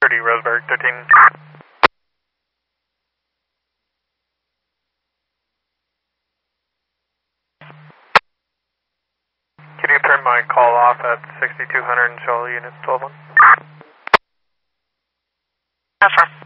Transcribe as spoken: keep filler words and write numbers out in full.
thirty, Roseburg, thirteen. Can you turn my call off at sixty-two hundred and show all units twelve one? Affirm.